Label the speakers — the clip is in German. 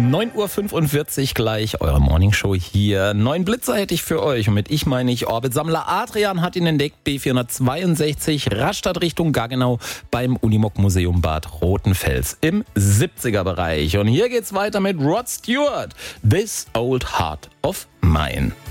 Speaker 1: 9:45 Uhr gleich, eure Morningshow hier. 9 Blitzer hätte ich für euch. Und mit ich meine ich Orbitsammler Adrian hat ihn entdeckt. B462 Rastatt Richtung Gaggenau beim Unimog Museum Bad Rotenfels im 70er-Bereich. Und hier geht's weiter mit Rod Stewart. This Old Heart of Mine.